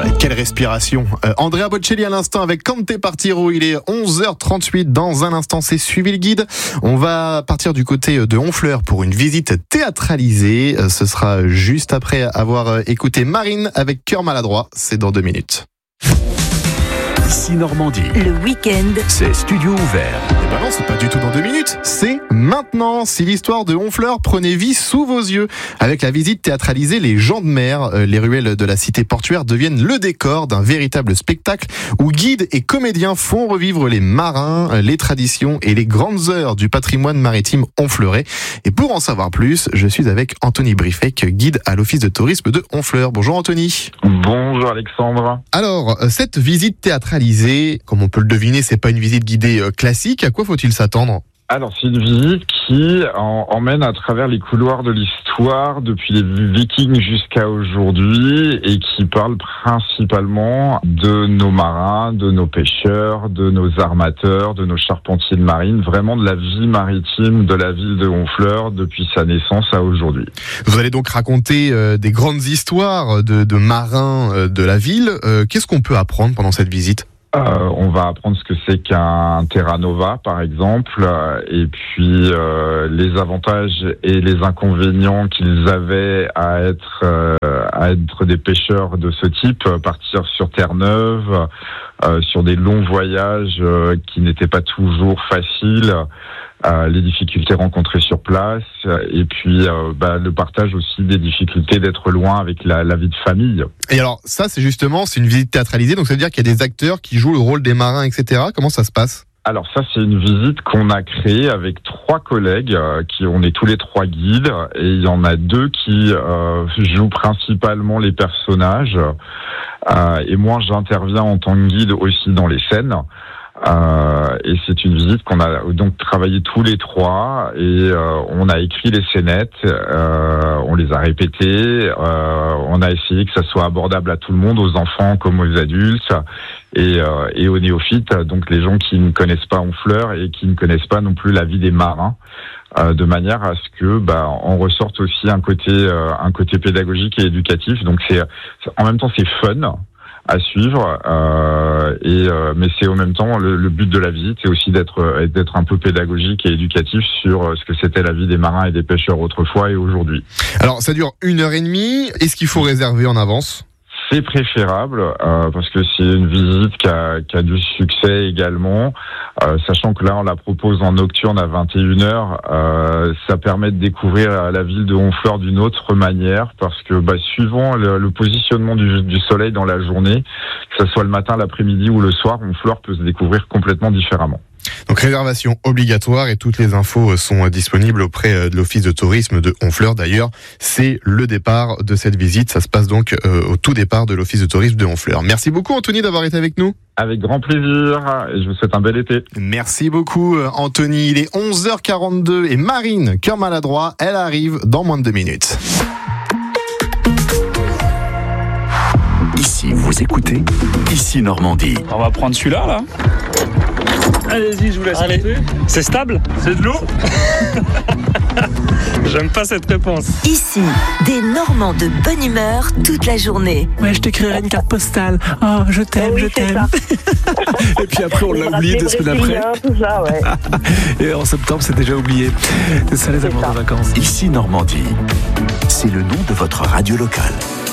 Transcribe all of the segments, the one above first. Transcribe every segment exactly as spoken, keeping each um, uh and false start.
Quelle respiration. euh, Andrea Bocelli à l'instant avec Cante Partiro. Il est onze heures trente-huit. Dans un instant, c'est Suivi le guide. On va partir du côté de Honfleur pour une visite théâtralisée. Ce sera juste après avoir écouté Marine avec Cœur maladroit. C'est dans deux minutes. Ici Normandie. Le week-end, C'est studio ouvert. Eh ben non, c'est pas du tout dans deux minutes. C'est maintenant. Si l'histoire de Honfleur prenait vie sous vos yeux. Avec la visite théâtralisée Les gens de mer, les ruelles de la cité portuaire deviennent le décor d'un véritable spectacle où guides et comédiens font revivre les marins, les traditions et les grandes heures du patrimoine maritime honfleurais. Et pour en savoir plus, je suis avec Anthony Briffec, guide à l'office de tourisme de Honfleur. Bonjour Anthony. Bonjour Alexandre. Alors, cette visite théâtralisée, comme on peut le deviner, c'est pas une visite guidée classique. À quoi faut-il s'attendre ? Alors c'est une visite qui en, emmène à travers les couloirs de l'histoire depuis les Vikings jusqu'à aujourd'hui et qui parle principalement de nos marins, de nos pêcheurs, de nos armateurs, de nos charpentiers de marine, vraiment de la vie maritime de la ville de Honfleur depuis sa naissance à aujourd'hui. Vous allez donc raconter euh, des grandes histoires de, de marins euh, de la ville. Euh, qu'est-ce qu'on peut apprendre pendant cette visite ? Euh, on va apprendre ce que c'est qu'un Terra Nova, par exemple, euh, et puis euh, les avantages et les inconvénients qu'ils avaient à être euh, à être des pêcheurs de ce type, partir sur terre neuve, euh, sur des longs voyages euh, qui n'étaient pas toujours faciles. Euh, les difficultés rencontrées sur place et puis euh, bah, le partage aussi des difficultés d'être loin avec la, la vie de famille. Et alors ça, c'est justement, c'est une visite théâtralisée, donc ça veut dire qu'il y a des acteurs qui jouent le rôle des marins, et cetera. Comment ça se passe ? Alors ça, c'est une visite qu'on a créée avec trois collègues, euh, qui on est tous les trois guides, et il y en a deux qui euh, jouent principalement les personnages, euh, et moi j'interviens en tant que guide aussi dans les scènes. Euh, et c'est une visite qu'on a donc travaillé tous les trois et euh, on a écrit les scénettes, euh, on les a répétées, euh, on a essayé que ça soit abordable à tout le monde, aux enfants comme aux adultes et, euh, et aux néophytes, donc les gens qui ne connaissent pas Honfleur et qui ne connaissent pas non plus la vie des marins. Euh, de manière à ce que bah on ressorte aussi un côté euh, un côté pédagogique et éducatif. Donc c'est, c'est en même temps c'est fun à suivre, euh, et euh, mais c'est en même temps le, le but de la visite, c'est aussi d'être d'être un peu pédagogique et éducatif sur ce que c'était la vie des marins et des pêcheurs autrefois et aujourd'hui. Alors ça dure une heure et demie. Est-ce qu'il faut réserver en avance ? C'est préférable euh, parce que c'est une visite qui a, qui a du succès également, euh, sachant que là on la propose en nocturne à vingt et une heures. Euh, ça permet de découvrir la ville de Honfleur d'une autre manière parce que bah, suivant le, le positionnement du, du soleil dans la journée, que ce soit le matin, l'après-midi ou le soir, Honfleur peut se découvrir complètement différemment. Donc réservation obligatoire et toutes les infos sont disponibles auprès de l'office de tourisme de Honfleur. D'ailleurs, c'est le départ de cette visite. Ça se passe donc euh, au tout départ de l'office de tourisme de Honfleur. Merci beaucoup Anthony d'avoir été avec nous. Avec grand plaisir et je vous souhaite un bel été. Merci beaucoup Anthony. Il est onze heures quarante-deux et Marine, Cœur maladroit, elle arrive dans moins de deux minutes. Ici, vous écoutez Ici Normandie. On va prendre celui-là, là. Allez-y, je vous laisse. Allez. C'est stable ? C'est de l'eau ? J'aime pas cette réponse. ici, des Normands de bonne humeur toute la journée. Ouais, je t'écrirai une carte postale. Oh, je t'aime, oui, je t'aime. Et puis après, on l'a oublié deux semaines après. Tout ça, ouais. Et en septembre, c'est déjà oublié. C'est ça les amours de vacances. Ici Normandie. C'est le nom de votre radio locale.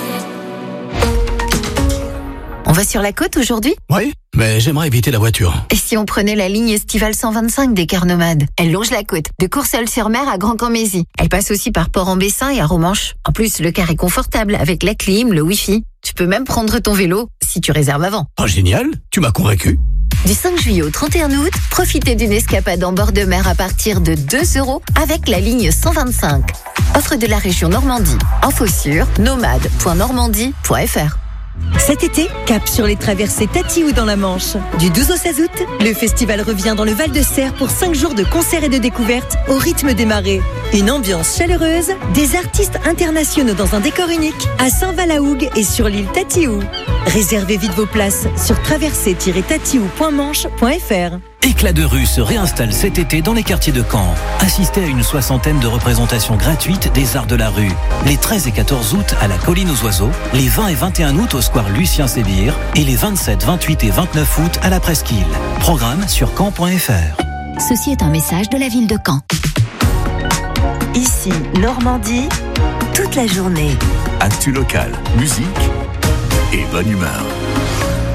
On va sur la côte aujourd'hui ? Oui, mais j'aimerais éviter la voiture. Et si on prenait la ligne estivale cent vingt-cinq des cars nomades ? Elle longe la côte, de Courseulles-sur-Mer à Grand-Cammézy. Elle passe aussi par Port-en-Bessin et à Romanche. En plus, le car est confortable avec la clim, le wifi. Tu peux même prendre ton vélo si tu réserves avant. Oh, génial, tu m'as convaincu. Du cinq juillet au trente et un août, profitez d'une escapade en bord de mer à partir de deux euros avec la ligne cent vingt-cinq. Offre de la région Normandie. Info sur nomade point normandie point f r. Cet été, cap sur les traversées Tatiou dans la Manche. Du douze au seize août, le festival revient dans le Val-de-Serre pour cinq jours de concerts et de découvertes au rythme des marées. Une ambiance chaleureuse, des artistes internationaux dans un décor unique à Saint-Val-à-Hougue et sur l'île Tatiou. Réservez vite vos places sur traversée tiret tatiou point manche point f r. Éclat de rue se réinstalle cet été dans les quartiers de Caen. Assistez à une soixantaine de représentations gratuites des arts de la rue. Les treize et quatorze août à la Colline aux Oiseaux, les vingt et vingt et un août au square Lucien Sébire et les vingt-sept, vingt-huit et vingt-neuf août à la Presqu'île. Programme sur caen point f r. Ceci est un message de la ville de Caen. Ici, Normandie, toute la journée. Actu local, musique et bonne humeur.